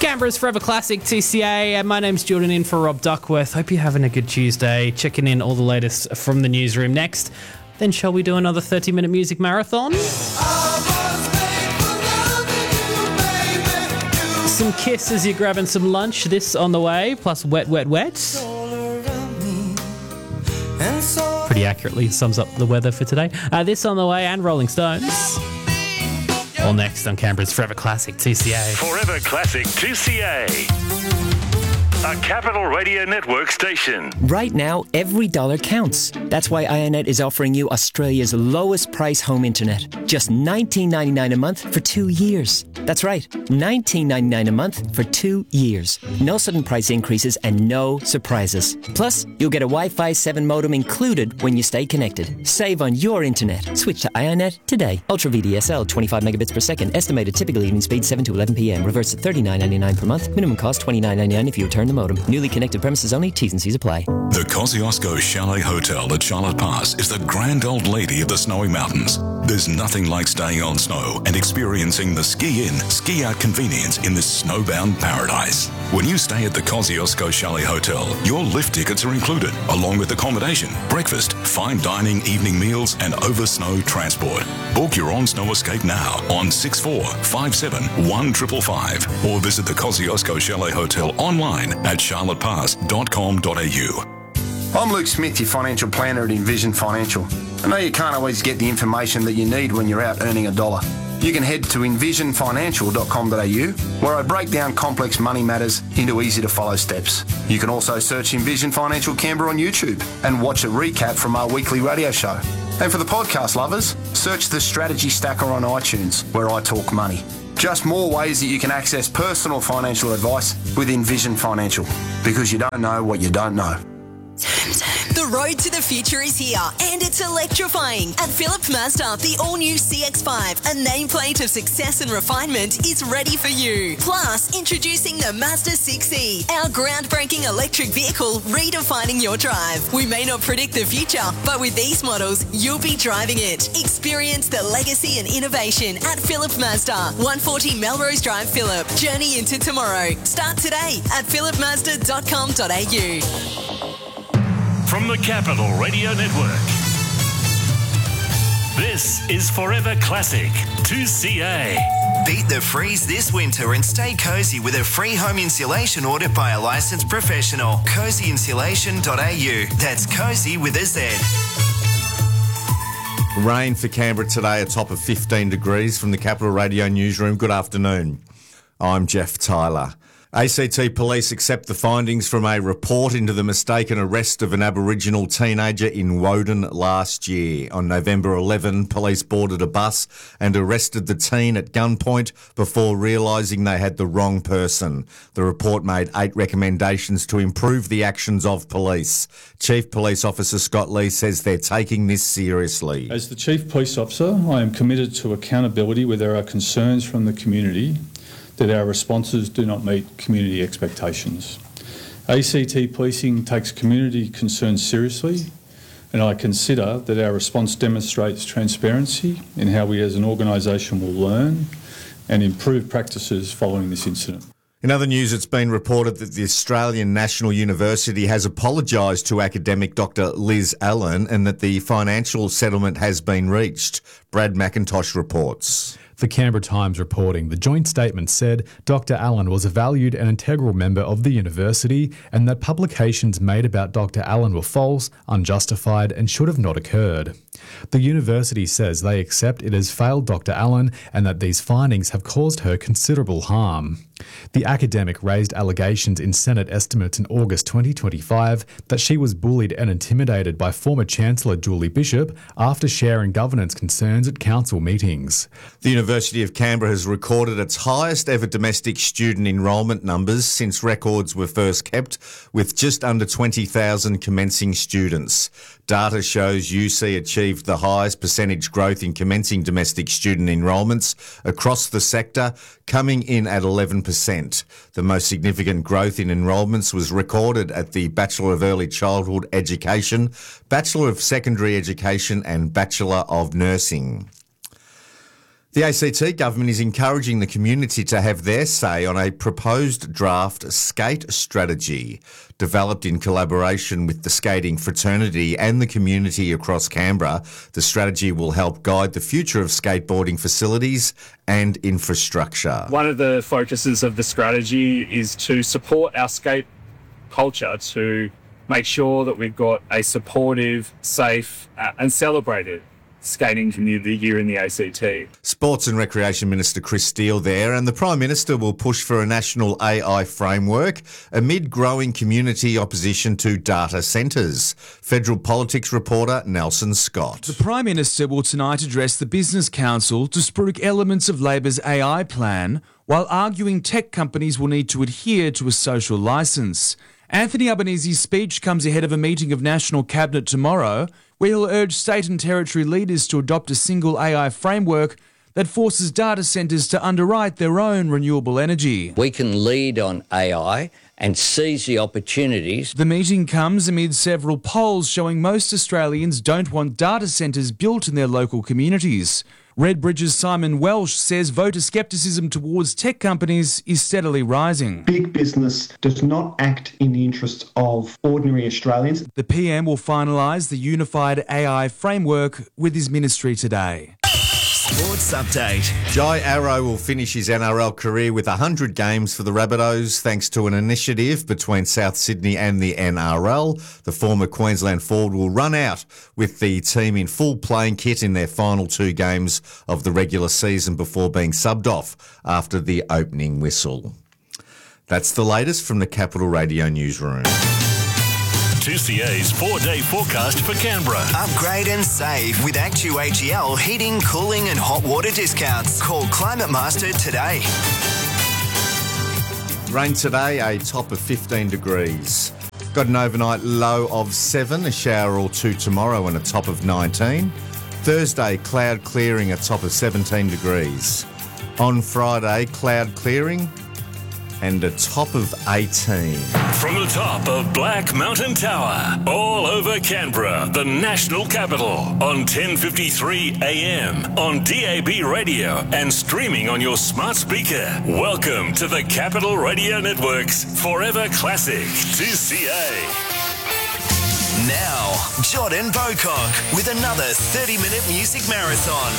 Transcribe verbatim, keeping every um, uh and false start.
Canberra's Forever Classic T C A. Uh, my name's Jordan, in for Rob Duckworth. Hope you're having a good Tuesday. Checking in all the latest from the newsroom next. Then shall we do another thirty-minute music marathon? Some Kiss as you're grabbing some lunch. This on the way, plus Wet, Wet, Wet. Pretty accurately sums up the weather for today. Uh, this on the way, and Rolling Stones. All next on Canberra's Forever Classic T C A. Forever Classic T C A. A Capital Radio Network station. Right now, every dollar counts. That's why Ionet is offering you Australia's lowest price home internet. Just nineteen ninety-nine a month for two years. That's right, nineteen ninety-nine a month for two years. No sudden price increases and no surprises. Plus, you'll get a Wi-Fi seven modem included when you stay connected. Save on your internet. Switch to Ionet today. Ultra V D S L, twenty-five megabits per second. Estimated typical evening speed seven to eleven p.m. Reverse at thirty-nine ninety-nine per month. Minimum cost twenty-nine ninety-nine if you return the modem. Newly connected premises only. T's and C's apply. The Kosciuszko Chalet Hotel at Charlotte Pass is the grand old lady of the snowy mountains. There's nothing like staying on snow and experiencing the ski-in, ski-out convenience in this snowbound paradise. When you stay at the Kosciuszko Chalet Hotel, your lift tickets are included, along with accommodation, breakfast, fine dining, evening meals, and over-snow transport. Book your on-snow escape now on six four five seven one five five five or visit the Kosciuszko Chalet Hotel online at charlotte pass dot com dot a u. I'm Luke Smith, your financial planner at Envision Financial. I know you can't always get the information that you need when you're out earning a dollar. You can head to envision financial dot com dot a u, where I break down complex money matters into easy-to-follow steps. You can also search Envision Financial Canberra on YouTube and watch a recap from our weekly radio show. And for the podcast lovers, search the Strategy Stacker on iTunes, where I talk money. Just more ways that you can access personal financial advice with Envision Financial, because you don't know what you don't know. The road to the future is here, and it's electrifying. At Phillip Mazda, the all-new C X five, a nameplate of success and refinement, is ready for you. Plus, introducing the Mazda six E, our groundbreaking electric vehicle redefining your drive. We may not predict the future, but with these models, you'll be driving it. Experience the legacy and innovation at Phillip Mazda, one forty Melrose Drive, Phillip. Journey into tomorrow. Start today at phillip mazda dot com dot a u. From the Capital Radio Network, this is Forever Classic T C A. Beat the freeze this winter and stay cozy with a free home insulation ordered by a licensed professional. cozy insulation dot a u. That's cozy with a Z. Rain for Canberra today, a top of fifteen degrees from the Capital Radio newsroom. Good afternoon. I'm Jeff Tyler. A C T police accept the findings from a report into the mistaken arrest of an Aboriginal teenager in Woden last year. On November eleventh, police boarded a bus and arrested the teen at gunpoint before realising they had the wrong person. The report made eight recommendations to improve the actions of police. Chief Police Officer Scott Lee says they're taking this seriously. As the Chief Police Officer, I am committed to accountability where there are concerns from the community that our responses do not meet community expectations. A C T Policing takes community concerns seriously, and I consider that our response demonstrates transparency in how we as an organisation will learn and improve practices following this incident. In other news, it's been reported that the Australian National University has apologised to academic Doctor Liz Allen and that the financial settlement has been reached. Brad McIntosh reports. The Canberra Times reporting, the joint statement said Doctor Allen was a valued and integral member of the university and that publications made about Doctor Allen were false, unjustified and should have not occurred. The university says they accept it has failed Doctor Allen and that these findings have caused her considerable harm. The academic raised allegations in Senate estimates in August twenty twenty-five that she was bullied and intimidated by former Chancellor Julie Bishop after sharing governance concerns at council meetings. The University of Canberra has recorded its highest ever domestic student enrolment numbers since records were first kept, with just under twenty thousand commencing students. Data shows U C achieved the highest percentage growth in commencing domestic student enrolments across the sector, coming in at eleven percent. The most significant growth in enrolments was recorded at the Bachelor of Early Childhood Education, Bachelor of Secondary Education and Bachelor of Nursing. The A C T government is encouraging the community to have their say on a proposed draft skate strategy developed in collaboration with the skating fraternity and the community across Canberra. The strategy will help guide the future of skateboarding facilities and infrastructure. One of the focuses of the strategy is to support our skate culture, to make sure that we've got a supportive, safe uh, and celebrated skating community here in the A C T. Sports and Recreation Minister Chris Steele there, and the Prime Minister will push for a national A I framework amid growing community opposition to data centres. Federal Politics reporter Nelson Scott. The Prime Minister will tonight address the Business Council to spruik elements of Labor's A I plan, while arguing tech companies will need to adhere to a social licence. Anthony Albanese's speech comes ahead of a meeting of National Cabinet tomorrow, where he'll urge state and territory leaders to adopt a single A I framework that forces data centres to underwrite their own renewable energy. We can lead on A I and seize the opportunities. The meeting comes amid several polls showing most Australians don't want data centres built in their local communities. Redbridge's Simon Welsh says voter scepticism towards tech companies is steadily rising. Big business does not act in the interests of ordinary Australians. The P M will finalise the unified A I framework with his ministry today. Sports Update. Jai Arrow will finish his N R L career with one hundred games for the Rabbitohs thanks to an initiative between South Sydney and the N R L. The former Queensland forward will run out with the team in full playing kit in their final two games of the regular season before being subbed off after the opening whistle. That's the latest from the Capital Radio newsroom. two C A's four-day forecast for Canberra. Upgrade and save with Actu A G L heating, cooling and hot water discounts. Call Climate Master today. Rain today, a top of fifteen degrees. Got an overnight low of seven, a shower or two tomorrow and a top of nineteen. Thursday, cloud clearing, a top of seventeen degrees. On Friday, cloud clearing and a top of eighteen. From the top of Black Mountain Tower, all over Canberra, the national capital, on ten fifty-three A M, on D A B radio and streaming on your smart speaker. Welcome to the Capital Radio Network's Forever Classic two C A. Now, Jordan Bocock with another thirty-minute music marathon.